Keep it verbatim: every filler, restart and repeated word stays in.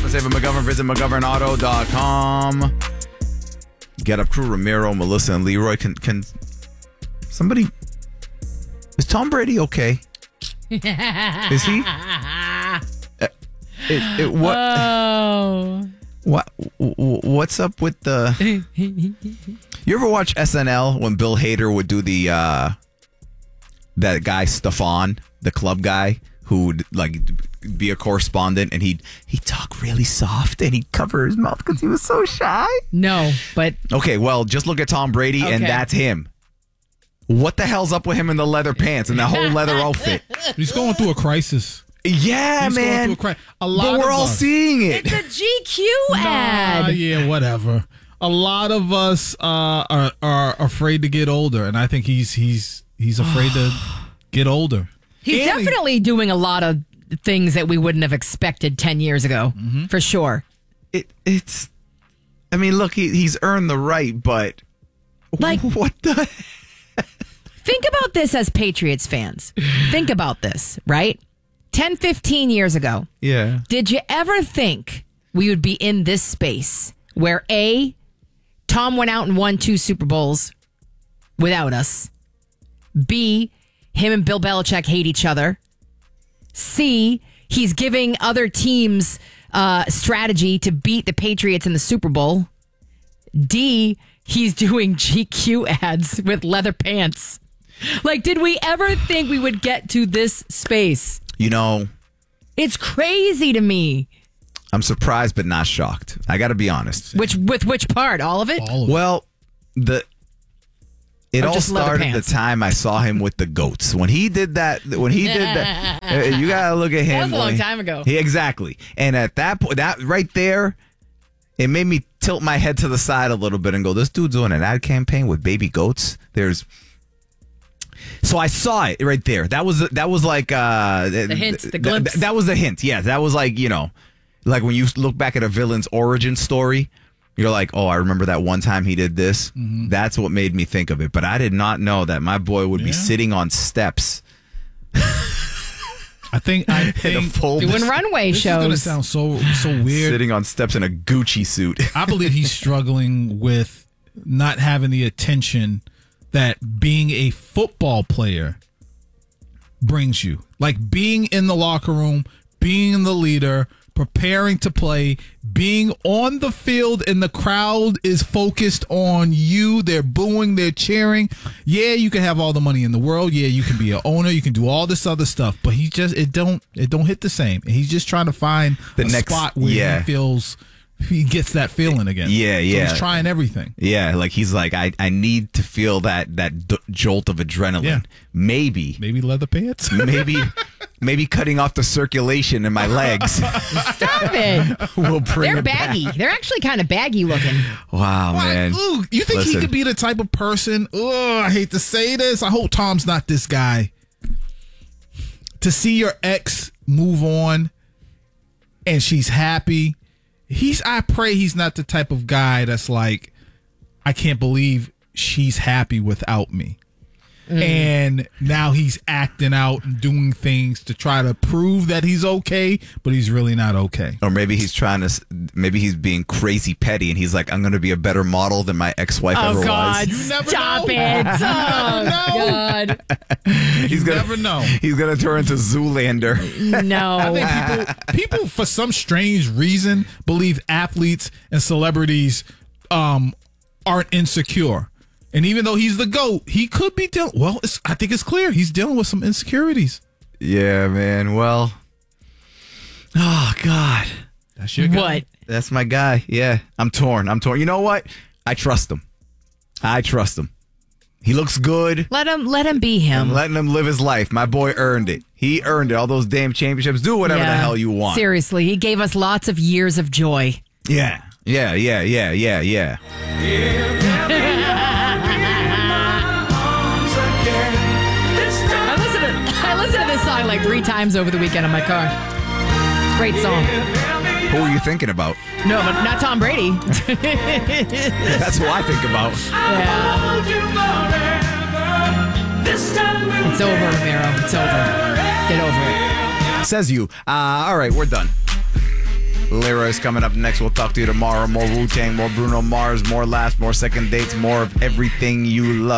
and save at McGovern. Visit McGovern Auto dot com. Get Up Crew, Ramiro, Melissa, and Leroy. Can can somebody... Is Tom Brady okay? Is he? Uh, it, it, what, oh. what? What's up with the... You ever watch S N L when Bill Hader would do the... Uh, that guy, Stefan, the club guy, who would like be a correspondent, and he'd, he'd talk really soft, and he'd cover his mouth because he was so shy? No, but... Okay, well, just look at Tom Brady, Okay. and that's him. What the hell's up with him in the leather pants and that whole leather outfit? He's going through a crisis. Yeah, He's man. Going through a, cri- a lot But we're of all us, seeing it. It's a G Q ad. Nah, yeah, whatever. A lot of us uh, are are afraid to get older, and I think he's he's he's afraid to get older. He's And he- definitely doing a lot of things that we wouldn't have expected ten years ago, Mm-hmm. for sure. it it's. I mean, look, he, he's earned the right, but Like- what the? Think about this as Patriots fans. Think about this, right? ten, fifteen years ago, Yeah. did you ever think we would be in this space where A, Tom went out and won two Super Bowls without us? B, him and Bill Belichick hate each other? C, he's giving other teams uh, strategy to beat the Patriots in the Super Bowl? D, he's doing G Q ads with leather pants. Like, did we ever think we would get to this space? You know, It's crazy to me. I'm surprised but not shocked. I got to be honest. Which with which part? All of it? All of it. Well, the it Or all just leather started pants? the time I saw him with the goats. When he did that, when he did that, uh, you gotta look at him. That was a long when- time ago. He, exactly. And at that point, that right there, it made me tilt my head to the side a little bit and go, "This dude's doing an ad campaign with baby goats." There's. So I saw it right there. That was that was like uh, the hint, the th- glimpse. th- that was the hint. Yeah, that was like, you know, like when you look back at a villain's origin story, you're like, oh, I remember that one time he did this. Mm-hmm. That's what made me think of it. But I did not know that my boy would be Yeah. sitting on steps. I think I in a think full Doing runway this is gonna shows. sound so so weird. sitting on steps in a Gucci suit. I believe he's struggling with not having the attention that being a football player brings you. Like being in the locker room, being the leader, preparing to play, being on the field and the crowd is focused on you. They're booing, they're cheering. Yeah, you can have all the money in the world. Yeah, you can be an owner, you can do all this other stuff, but he just it don't it don't hit the same. And he's just trying to find The a next- spot where yeah. he feels he gets that feeling again. Yeah, So yeah. he's trying everything. Yeah, like he's like, I, I need to feel that that d- jolt of adrenaline. Yeah. Maybe, Maybe leather pants. maybe, maybe cutting off the circulation in my legs Stop it. will bring They're it back. baggy. They're actually kind of baggy looking. Wow, Why- man. Ooh, you think Listen. he could be the type of person? Oh, I hate to say this. I hope Tom's not this guy. To see your ex move on and she's happy. He's. I pray he's not the type of guy that's like, I can't believe she's happy without me. And now he's acting out and doing things to try to prove that he's okay, but he's really not okay. Or maybe he's trying to, s- maybe he's being crazy petty and he's like, I'm going to be a better model than my ex-wife Oh, ever God. was. You never Stop know. it. You Oh, never know. God. He's gonna, never know. He's going to turn into Zoolander. No. I think people, people, for some strange reason, believe athletes and celebrities um, aren't insecure. And even though he's the GOAT, he could be dealing. Well, it's, I think it's clear he's dealing with some insecurities. Yeah, man. Well, oh, God. That's your guy. What? That's my guy. Yeah, I'm torn. I'm torn. You know what? I trust him. I trust him. He looks good. Let him let him be I'm him. letting him live his life. My boy earned it. He earned it. All those damn championships. Do whatever the Yeah. hell you want. Seriously, he gave us lots of years of joy. Yeah. Yeah, yeah, yeah, yeah, yeah. I listened to I listened to this song like three times over the weekend in my car. Great song. Who are you thinking about? No, but not Tom Brady. That's who I think about. Yeah. It's over, Romero. It's over. Get over it. Says you. Uh, all right, we're done. Lyra is coming up next. We'll talk to you tomorrow. More Wu-Tang, more Bruno Mars, more laughs, more second dates, more of everything you love.